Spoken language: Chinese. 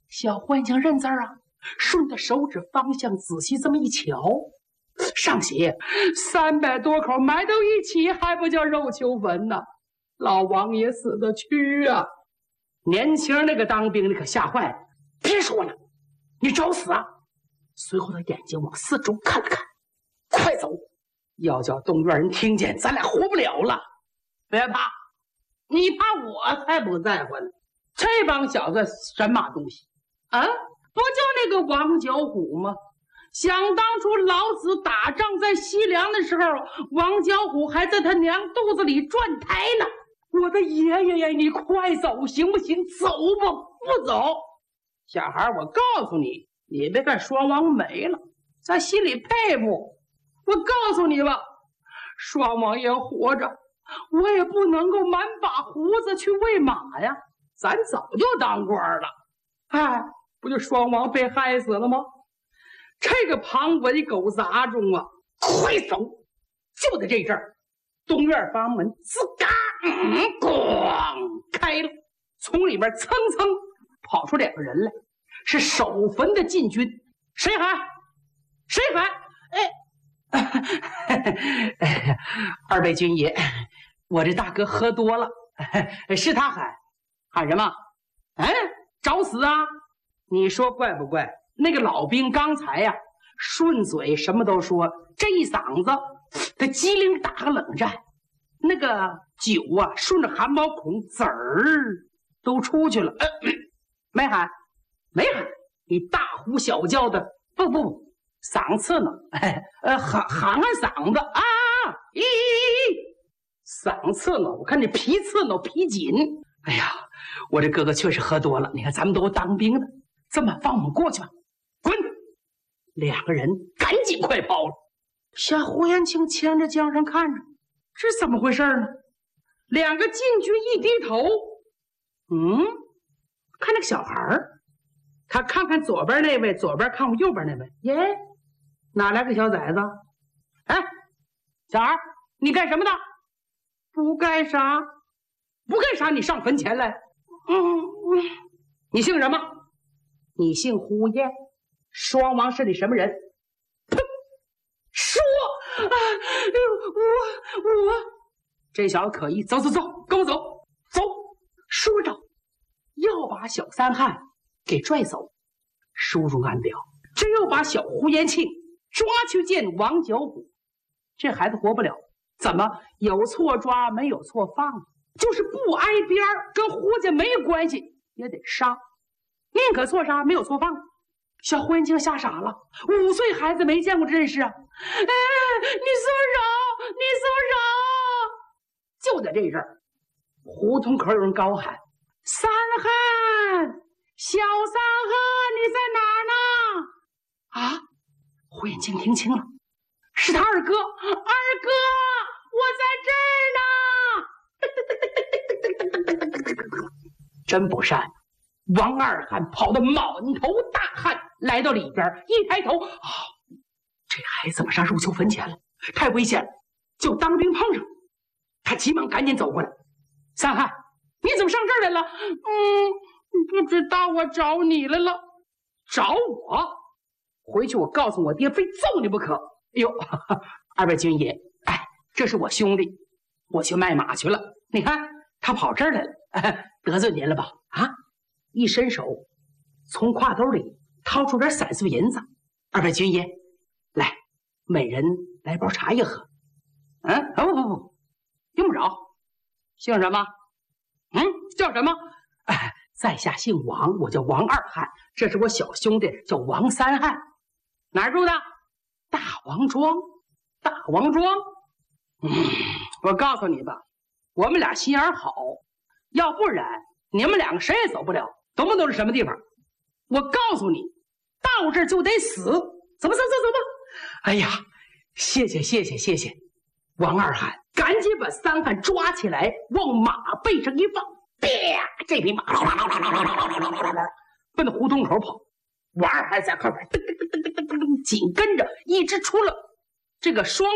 小混江认字儿啊，顺着手指方向仔细这么一瞧，上写300多口埋到一起，还不叫肉球坟呢？老王爷死得屈啊！年轻那个当兵的可吓坏了，别说了，你找死啊！随后他眼睛往四周看了看，快走！要叫东院人听见，咱俩活不了了。别怕，你怕我才不在乎呢。这帮小子什么东西啊？不就那个王角虎吗？想当初老子打仗在西凉的时候，王角虎还在他娘肚子里转胎呢。我的爷爷呀，你快走行不行？走吧，不走。小孩，我告诉你，你别看双王没了，在心里佩服。我告诉你吧，双王爷活着，我也不能够满把胡子去喂马呀。咱早就当官了，哎，不就双王被害死了吗？这个庞尾狗杂种啊，快走！就在这阵儿，东院房门吱嘎咣开了，从里边蹭蹭跑出2个人来，是守坟的禁军。谁喊？谁喊？哎，二位军爷，我这大哥喝多了，是他喊。喊什么？哎，找死啊！你说怪不怪？那个老兵刚才呀，顺嘴什么都说，这一嗓子，他机灵打个冷战，那个酒啊，顺着汗毛孔籽儿都出去了。没喊，没喊，你大呼小叫的，不，嗓刺呢？喊嗓子啊！咦，嗓刺呢？我看你皮刺呢，皮紧。哎呀，我这哥哥确实喝多了。你看咱们都当兵的，这么放我们过去吧。滚！2个人赶紧快跑了。小胡延庆牵着缰绳看着，这怎么回事呢？2个禁军一低头，看那个小孩儿，他看看左边那位，左边看我右边那位，耶，哪来个小崽子？哎，小孩，你干什么的？不干啥。不干啥？你上坟前来。你姓什么？你姓胡延。双王是你什么人？砰！说啊，我这小子可疑，走，跟我走。说着要把小三汉给拽走。书中暗表，真要把小胡延庆抓去见王角虎，这孩子活不了。怎么有错抓，没有错放？就是不挨边儿，跟胡家没关系，也得杀，宁可错杀，没有错放。小胡延庆吓傻了，5岁孩子没见过这阵势啊！哎，你松手！就在这阵儿，胡同口有人高喊：“三汉，小三汉，你在哪儿呢？”啊！胡延庆听清了，是他二哥，我在这儿呢。真不善，王二汉跑得满头大汗，来到里边一抬头，这孩子怎么上入秋坟前了？太危险了，就当兵碰上。他急忙赶紧走过来：“三汉，你怎么上这儿来了？”“不知道，我找你来了。”“找我？回去我告诉我爹，非揍你不可。”“哎呦，二位军爷，这是我兄弟，我去卖马去了。你看他跑这儿来了，得罪您了吧？”一伸手从挎兜里掏出点散碎银子：“二位军爷，来，每人来包茶叶喝。”“不，用不着。姓什么？”“叫什么？”“在下姓王，我叫王二汉，这是我小兄弟，叫王三汉。”“哪儿住的？”“大王庄。”“大王庄。”“我告诉你吧，我们俩心眼好，要不然你们2个谁也走不了。懂不懂是什么地方？我告诉你，到这儿就得死。走吧。哎呀，谢谢。王二汉赶紧把三汉抓起来，往马背上一放，这匹马奔着胡同口跑。王二汉在后边紧跟着，一直出了这个双